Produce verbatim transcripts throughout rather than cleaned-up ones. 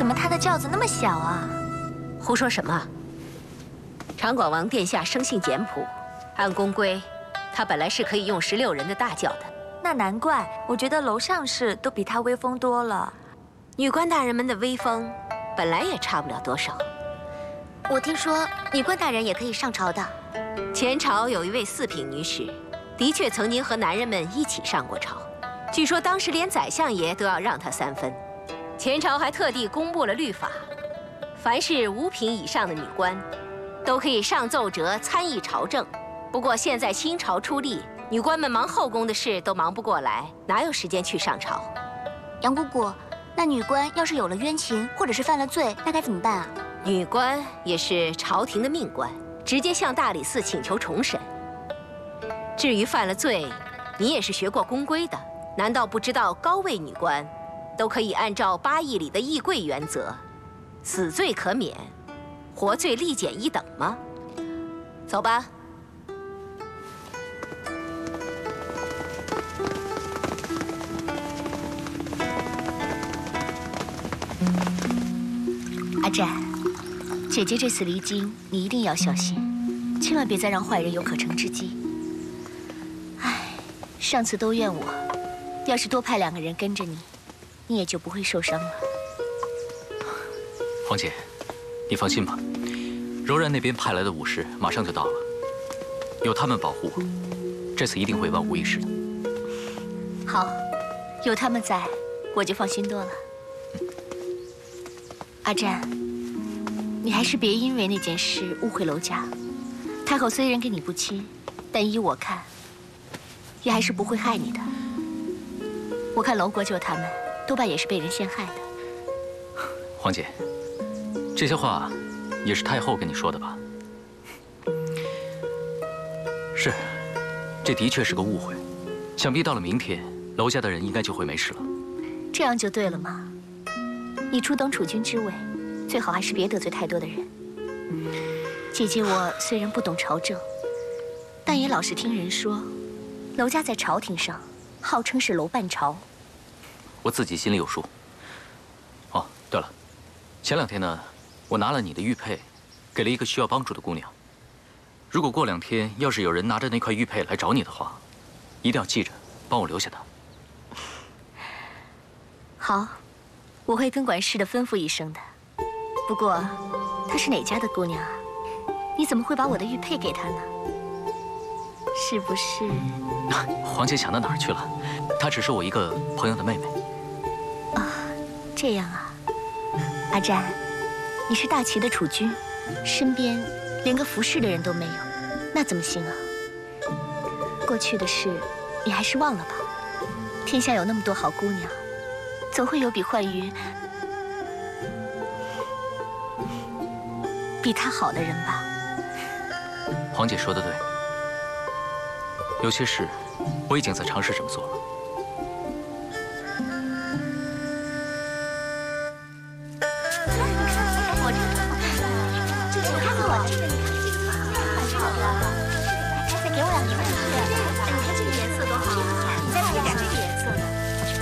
么他的轿子那么小啊？ 胡说什么？长广王殿下生性简朴，按宫规，他本来是可以用十六人的大轿的。 那难怪，我觉得楼上氏都比他威风多了。 女官大人们的威风，本来也差不了多少。 我听说女官大人也可以上朝的。 前朝有一位四品女使，的确曾经和男人们一起上过朝。据说当时连宰相爷都要让她三分。前朝还特地公布了律法，凡是五品以上的女官，都可以上奏折参议朝政。不过现在新朝出力，女官们忙后宫的事都忙不过来，哪有时间去上朝？ 杨姑姑，那女官要是有了冤情，或者是犯了罪，那该怎么办啊？ 女官也是朝廷的命官，直接向大理寺请求重审。至于犯了罪，你也是学过宫规的，难道不知道高位女官都可以按照八义里的义贵原则，死罪可免，活罪立减一等吗？走吧。 阿占，姐姐这次离京，你一定要小心，千万别再让坏人有可乘之机。唉，上次都怨我，要是多派两个人跟着你，你也就不会受伤了。 皇姐，你放心吧，柔然那边派来的武士马上就到了，有他们保护我，这次一定会万无一失的。 好，有他们在，我就放心多了。阿占，你还是别因为那件事误会娄家。太后虽然跟你不亲，但依我看，也还是不会害你的。我看娄国舅他们多半也是被人陷害的。 皇姐，这些话也是太后跟你说的吧？是，这的确是个误会。想必到了明天，娄家的人应该就会没事了。 这样就对了嘛。你初登储君之位，最好还是别得罪太多的人。姐姐我虽然不懂朝政，但也老是听人说，娄家在朝廷上号称是娄半朝。 我自己心里有数。哦，对了，前两天呢，我拿了你的玉佩，给了一个需要帮助的姑娘。如果过两天要是有人拿着那块玉佩来找你的话，一定要记着帮我留下它。 好。我会跟管事的吩咐一声的。不过，她是哪家的姑娘啊？你怎么会把我的玉佩给她呢？是不是？ 皇姐想到哪儿去了？她只是我一个朋友的妹妹。 啊，这样啊。阿占，你是大齐的储君，身边连个服侍的人都没有，那怎么行啊？过去的事，你还是忘了吧。天下有那么多好姑娘。总会有比焕瑜比他好的人吧？ 皇姐说的对，有些事我已经在尝试这么做了。 我这个，这个你看看我的，这个你看这个蛮好的，还再给我两个。你看这个颜色多好，你再试点这个颜色的。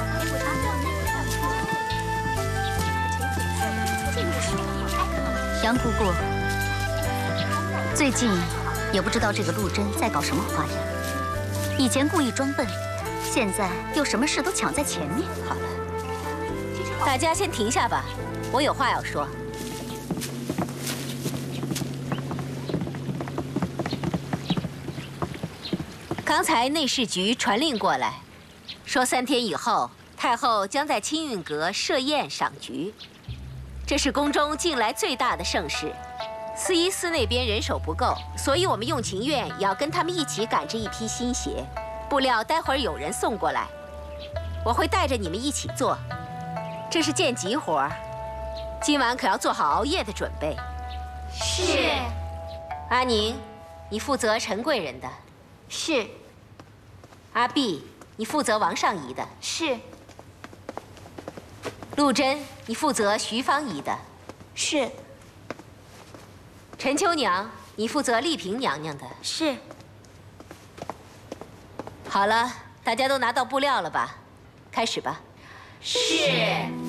杨姑姑，最近也不知道这个陆贞在搞什么花样。以前故意装笨，现在又什么事都抢在前面。 好了，大家先停下吧，我有话要说。刚才内侍局传令过来，说三天以后，太后将在清运阁设宴赏菊。这是宫中近来最大的盛事，司仪司那边人手不够，所以我们用情院也要跟他们一起赶着一批新鞋。布料待会儿有人送过来，我会带着你们一起做。这是件急活，今晚可要做好熬夜的准备。 是。 阿宁，你负责陈贵人的。 是。 阿碧，你负责王尚仪的。 是。 陆贞，你负责徐芳仪的。 是。 陈秋娘，你负责丽萍娘娘的。 是。 好了，大家都拿到布料了吧？开始吧。 是。